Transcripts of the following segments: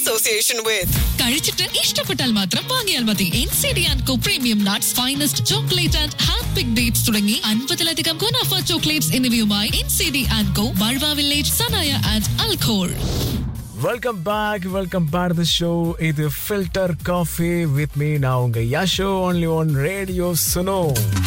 association with. കഴിച്ചിട്ട് ഇഷ്ടപ്പെട്ടാൽ മാത്രം വാങ്ങിയാൽ മതി. NCD & Co premium nuts, finest chocolate and hand pick dates തുടങ്ങി 50-ലധികം ഗുണാഫ ചോക്ലേറ്റ്സ് എന്നിവയുമായി NCD & Co ബാൾവ village, Sanaya and അൽഖോൾ. Welcome back to the show. It's Filter Coffee with me now. Yasho only on Radio Suno.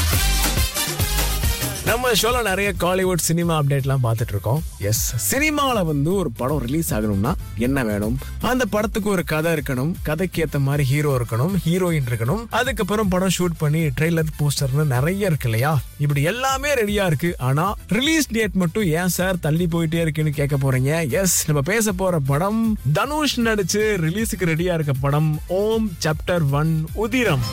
நம்ம ஷோல நிறைய Kollywood cinema அப்டேட்லாம் பார்த்துட்டு இருக்கோம். S, சினிமாவில் வந்து ஒரு படம் ரிலீஸ் ஆகணும்னா என்ன வேணும்? அந்த படத்துக்கு ஒரு கதை இருக்கணும், கதைக்கு ஏற்ற மாதிரி ஹீரோ இருக்கணும், ஹீரோயின் இருக்கணும், அதுக்கப்புறம் படம் ஷூட் பண்ணி ட்ரெய்லர், போஸ்டர்னு நிறைய இருக்கு இல்லையா? இப்படி எல்லாமே ரெடியா இருக்கு. ஆனா ரிலீஸ் டேட் மட்டும் ஏன் சார் தள்ளி போயிட்டே இருக்குன்னு கேட்க போறீங்க. எஸ், நம்ம பேச போற படம் தனுஷ் நடிச்சு ரிலீஸுக்கு ரெடியா இருக்க படம் ஓம் சாப்டர் 1 உதிரம்.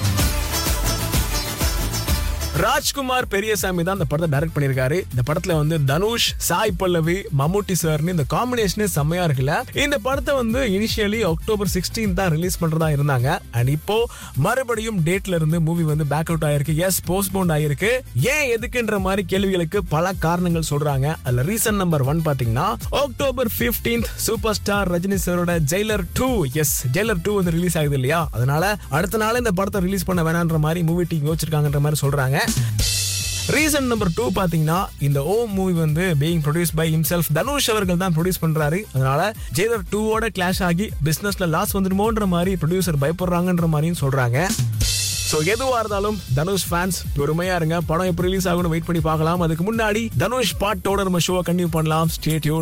ராஜ்குமார் பெரியசாமி தான் இந்த படத்தை டைரக்ட் பண்ணிருக்காரு. இந்த படத்துல வந்து தனுஷ், சாய் பல்லவி, மம்முட்டி சார்னு இந்த காம்பினேஷனே செம்மையா இருக்குல்ல. இந்த படத்தை வந்து இனிஷியலி அக்டோபர் 16 தான் ரிலீஸ் பண்றதா இருந்தாங்க. அண்ட் இப்போ மறுபடியும் டேட்ல இருந்து மூவி வந்து பேக் அவுட் ஆயிருக்கு. எஸ், போஸ்ட்போன் ஆயிருக்கு. ஏன், எதுக்குன்ற மாதிரி கேள்விகளுக்கு பல காரணங்கள் சொல்றாங்க. அதுல ரீசன் நம்பர் 1 பாத்தீங்கன்னா, அக்டோபர் 15 சூப்பர் ஸ்டார் ரஜினி சாரோட ஜெயிலர் 2, எஸ் ஜெயிலர் 2 வந்து ரிலீஸ் ஆகுது இல்லையா? அதனால அடுத்த நாள் இந்த படத்தை ரிலீஸ் பண்ண வேணான்ற மாதிரி மூவி டீம் யோசிச்சிருக்காங்கன்ற மாதிரி சொல்றாங்க. ரீசன் நம்பர் 2 பாத்தீங்கன்னா, இந்த ஓம் மூவி வந்து being produce by himself, Dhanush அவர்கள் தான் ப்ரொடியூஸ் பண்றாரு. அதனால ஜெயிலர் 2 ஓட கிளாஷ் ஆகி பிசினஸ்ல லாஸ் வந்துடுமோன்ற மாதிரி ப்ரொடியூசர் பயப்படுறாங்கன்ற மாதிரியும் சொல்றாங்க. சோ எதுவா இருந்தாலும் தனுஷ் ஃபேன்ஸ் பொறுமையா இருங்க. படம் எப்போ ரிலீஸ் ஆகும்னு வெயிட் பண்ணி பார்க்கலாம். அதுக்கு முன்னாடி தனுஷ் பாட்டோட நம்ம ஷோவை கண்டினியூ பண்ணலாம். Stay tune.